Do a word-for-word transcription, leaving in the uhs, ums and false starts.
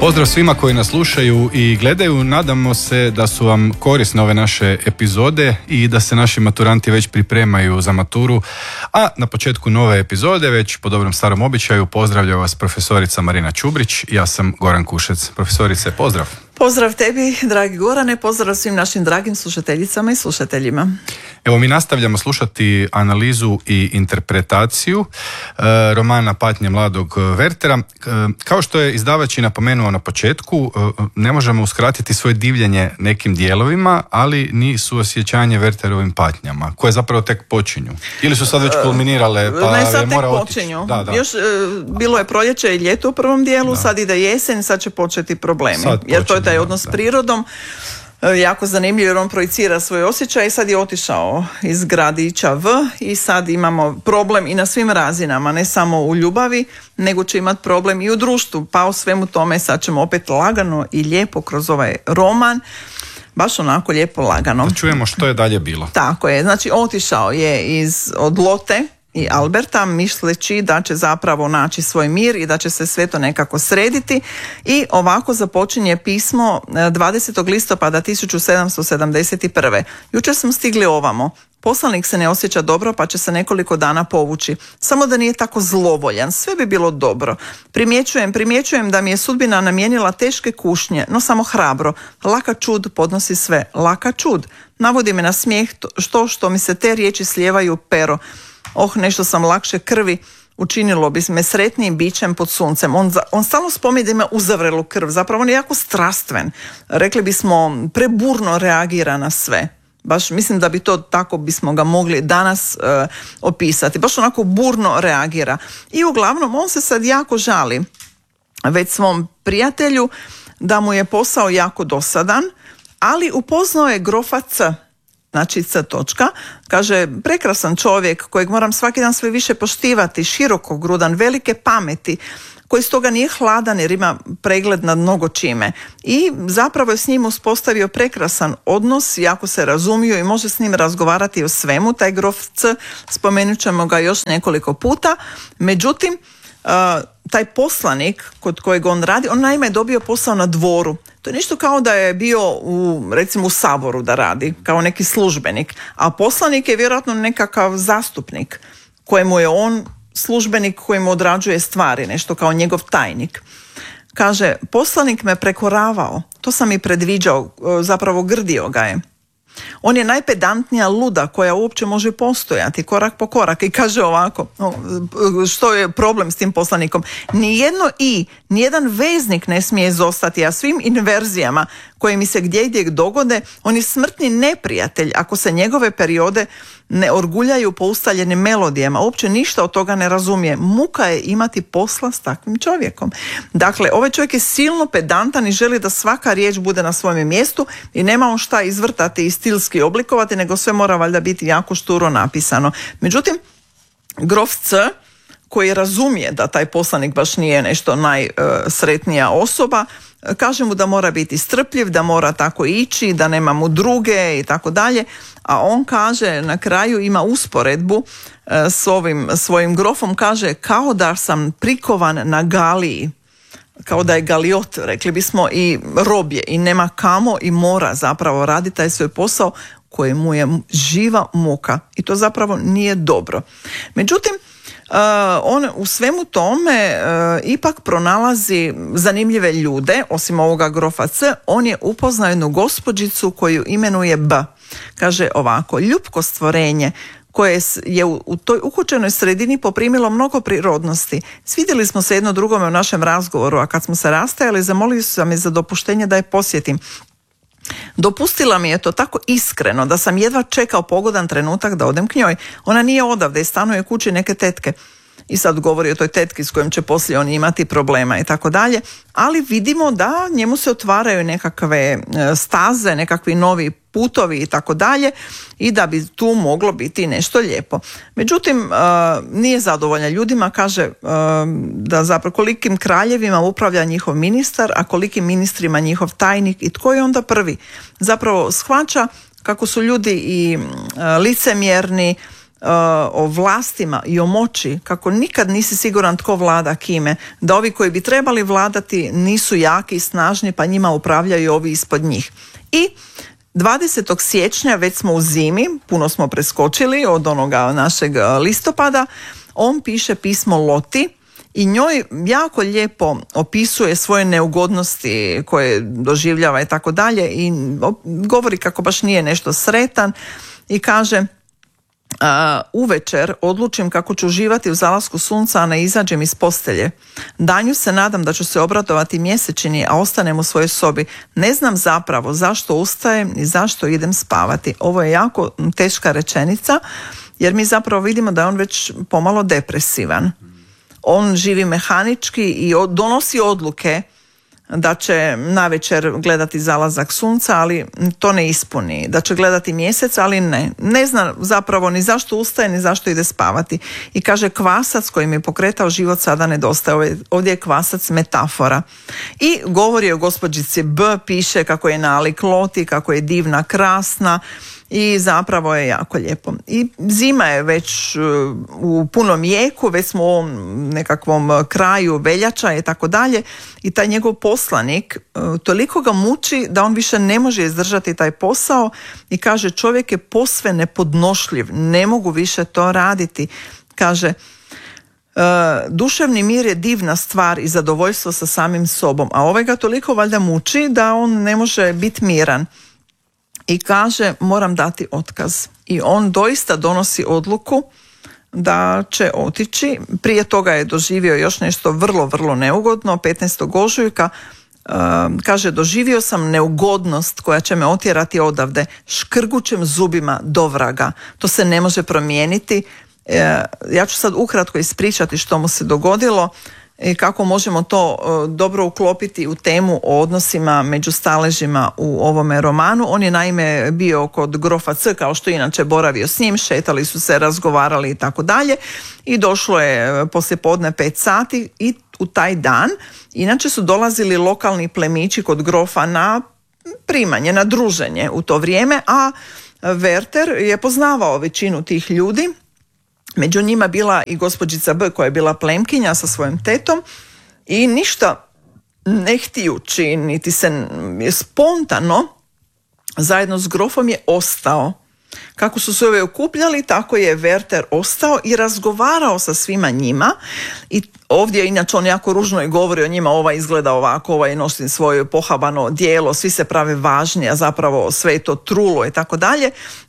Pozdrav svima koji nas slušaju i gledaju. Nadamo se da su vam korisne ove naše epizode i da se naši maturanti već pripremaju za maturu. A na početku nove epizode, već po dobrom starom običaju, pozdravlja vas profesorica Marina Čubrić. Ja sam Goran Kušec. Profesorice, pozdrav. Pozdrav tebi, dragi Gorane, pozdrav svim našim dragim slušateljicama i slušateljima. Evo, mi nastavljamo slušati analizu i interpretaciju e, romana Patnje mladog Werthera. E, kao što je izdavač i napomenuo na početku, e, ne možemo uskratiti svoje divljenje nekim dijelovima, ali ni suosjećanje Wertherovim patnjama, koje zapravo tek počinju. Ili su sad već kulminirale, pa ne, sad je mora tek otići. počinju. Da, da. Još e, bilo je proljeće i ljeto u prvom dijelu, da. Sad ide jesen, sad će početi problemi. Sad jer to je taj odnos s prirodom. Jako zanimljivo jer on projicira svoje osjećaje i sad je otišao iz gradića V i sad imamo problem i na svim razinama, ne samo u ljubavi, nego će imati problem i u društvu. Pa o svemu tome sad ćemo opet lagano i lijepo kroz ovaj roman, baš onako lijepo lagano. Da čujemo što je dalje bilo. Tako je, znači otišao je iz, od Lotte i Alberta, misleći da će zapravo naći svoj mir i da će se sve to nekako srediti, i ovako započinje pismo dvadesetog listopada tisuću sedamsto sedamdeset prve. Jučer smo stigli ovamo. Poslanik se ne osjeća dobro pa će se nekoliko dana povući. Samo da nije tako zlovoljan, sve bi bilo dobro. Primjećujem, primjećujem da mi je sudbina namijenila teške kušnje, no samo hrabro. Laka čud podnosi sve. Laka čud. Navodi me na smijeh što što mi se te riječi slijevaju u pero. Oh, nešto sam lakše krvi, učinilo bi me sretnijim bićem pod suncem. On, on stalno spominje da ima uzavrelu krv, zapravo on je jako strastven. Rekli bismo, preburno reagira na sve. Baš mislim da bi to tako bismo ga mogli danas uh, opisati. Baš onako burno reagira. I uglavnom on se sad jako žali već svom prijatelju da mu je posao jako dosadan, ali upoznao je grofa C. Znači C točka, kaže, prekrasan čovjek kojeg moram svaki dan sve više poštivati, širokogrudan, velike pameti, koji stoga nije hladan jer ima pregled nad mnogo čime. I zapravo je s njim uspostavio prekrasan odnos, jako se razumio i može s njim razgovarati o svemu. Taj grof C, spomenut ćemo ga još nekoliko puta. Međutim, uh, taj poslanik kod kojeg on radi, on naime je dobio posao na dvoru. To je nešto kao da je bio u, recimo u Saboru da radi, kao neki službenik. A poslanik je vjerojatno nekakav zastupnik kojemu je on službenik koji mu odrađuje stvari, nešto kao njegov tajnik. Kaže, poslanik me prekoravao, to sam i predviđao, zapravo grdio ga je. On je najpedantnija luda koja uopće može postojati, korak po korak, i kaže ovako, što je problem s tim poslanikom. Nijedno i, nijedan veznik ne smije izostati, a svim inverzijama koje mi se gdje gdje dogode, on je smrtni neprijatelj ako se njegove periode ne orguljaju po ustaljenim melodijama. Uopće ništa od toga ne razumije. Muka je imati posla s takvim čovjekom. Dakle, ovaj čovjek je silno pedantan i želi da svaka riječ bude na svojem mjestu i nema on šta izvrtati i stilski oblikovati, nego sve mora valjda biti jako šturo napisano. Međutim, grof C, koji razumije da taj poslanik baš nije nešto najsretnija osoba, kaže mu da mora biti strpljiv, da mora tako ići, da nema mu druge i tako dalje, a on kaže, na kraju ima usporedbu s ovim svojim grofom, kaže, kao da sam prikovan na galiji, kao da je galiot, rekli bismo, i robje i nema kamo i mora zapravo raditi taj svoj posao koji mu je živa muka i to zapravo nije dobro. Međutim, Uh, on u svemu tome uh, ipak pronalazi zanimljive ljude, osim ovoga grofa C. On je upoznao jednu gospođicu koju imenuje B. Kaže ovako, ljupko stvorenje koje je u, u toj ukućenoj sredini poprimilo mnogo prirodnosti. Svidjeli smo se jedno drugome u našem razgovoru, a kad smo se rastajali, zamolili su me za dopuštenje da je posjetim. Dopustila mi je to tako iskreno da sam jedva čekao pogodan trenutak da odem k njoj. Ona nije odavde i stanuje u kući neke tetke. I sad govori o toj tetki s kojom će poslije on imati problema i tako dalje. Ali vidimo da njemu se otvaraju nekakve staze, nekakvi novi putovi i tako dalje i da bi tu moglo biti nešto lijepo. Međutim, nije zadovoljna ljudima, kaže da zapravo kolikim kraljevima upravlja njihov ministar, a kolikim ministrima njihov tajnik i tko je onda prvi. Zapravo shvaća kako su ljudi i licemjerni, o vlastima i o moći, kako nikad nisi siguran tko vlada kime, da ovi koji bi trebali vladati nisu jaki i snažni pa njima upravljaju ovi ispod njih. I dvadesetog siječnja, već smo u zimi, puno smo preskočili od onoga našeg listopada, on piše pismo Loti i njoj jako lijepo opisuje svoje neugodnosti koje doživljava i tako dalje i govori kako baš nije nešto sretan i kaže: Uh, uvečer odlučim kako ću uživati u zalasku sunca, a ne izađem iz postelje. Danju se nadam da ću se obradovati mjesečini, a ostanem u svojoj sobi. Ne znam zapravo zašto ustajem i zašto idem spavati. Ovo je jako teška rečenica, jer mi zapravo vidimo da je on već pomalo depresivan. On živi mehanički i donosi odluke da će navečer gledati zalazak sunca, ali to ne ispuni. Da će gledati mjesec, ali ne. Ne zna zapravo ni zašto ustaje, ni zašto ide spavati. I kaže, kvasac koji mi je pokretao život sada nedostaje. Ovdje je kvasac metafora. I govori o gospođici B, piše kako je nalik Loti, kako je divna, krasna, i zapravo je jako lijepo. I zima je već u punom jeku, već smo u ovom nekakvom kraju veljača i tako dalje, i taj njegov poslanik toliko ga muči da on više ne može izdržati taj posao i kaže, čovjek je posve nepodnošljiv, ne mogu više to raditi. Kaže, duševni mir je divna stvar i zadovoljstvo sa samim sobom, a ovaj ga toliko valjda muči da on ne može biti miran. I kaže, moram dati otkaz. I on doista donosi odluku da će otići. Prije toga je doživio još nešto vrlo, vrlo neugodno. petnaestog ožujka uh, kaže, doživio sam neugodnost koja će me otjerati odavde. Škrgućem zubima do vraga. To se ne može promijeniti. Uh, ja ću sad ukratko ispričati što mu se dogodilo i kako možemo to dobro uklopiti u temu o odnosima među staležima u ovome romanu. On je naime bio kod grofa C, kao što inače boravio s njim, šetali su se, razgovarali i tako dalje, i došlo je poslije podne pet sati i u taj dan inače su dolazili lokalni plemići kod grofa na primanje, na druženje u to vrijeme, a Werther je poznavao većinu tih ljudi. Među njima bila i gospođica B koja je bila plemkinja sa svojim tetom i ništa ne htijući, niti se je spontano zajedno s grofom je ostao. Kako su se ove okupljali, tako je Werther ostao i razgovarao sa svima njima. I ovdje inače on jako ružno i govori o njima, ova izgleda ovako, ovaj nosi svoje pohabano dijelo, svi se prave važni, a zapravo sve je to trulo i tako dalje.